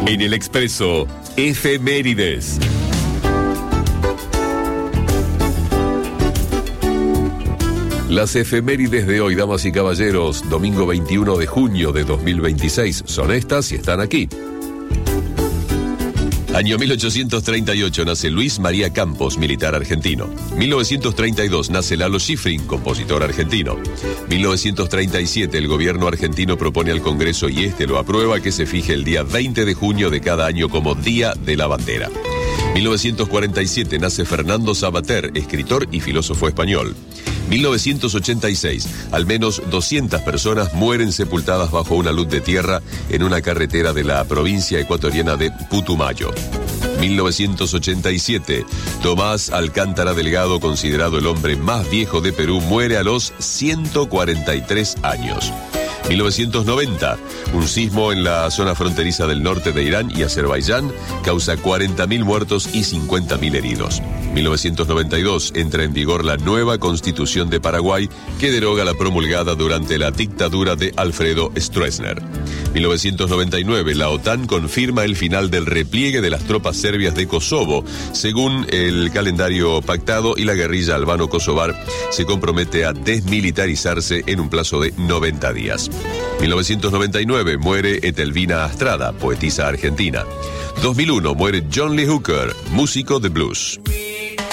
En el Expreso, efemérides. Las efemérides de hoy, damas y caballeros, domingo 21 de junio de 2026, son estas y están aquí. Año 1838 nace Luis María Campos, militar argentino. 1932 nace Lalo Schifrin, compositor argentino. 1937 el gobierno argentino propone al Congreso, y este lo aprueba, que se fije el día 20 de junio de cada año como Día de la Bandera. 1947 nace Fernando Savater, escritor y filósofo español. 1986, al menos 200 personas mueren sepultadas bajo una luz de tierra en una carretera de la provincia ecuatoriana de Putumayo. 1987, Tomás Alcántara Delgado, considerado el hombre más viejo de Perú, muere a los 143 años. 1990, un sismo en la zona fronteriza del norte de Irán y Azerbaiyán causa 40.000 muertos y 50.000 heridos. 1992, entra en vigor la nueva Constitución de Paraguay, que deroga la promulgada durante la dictadura de Alfredo Stroessner. 1999, la OTAN confirma el final del repliegue de las tropas serbias de Kosovo, según el calendario pactado, y la guerrilla albano-kosovar se compromete a desmilitarizarse en un plazo de 90 días. 1999, muere Etelvina Astrada, poetisa argentina. 2001, muere John Lee Hooker, músico de blues.